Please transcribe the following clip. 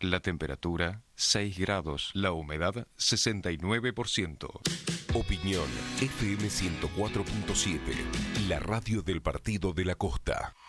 La temperatura 6 grados, la humedad 69%. Opinión FM 104.7, la radio del Partido de la Costa.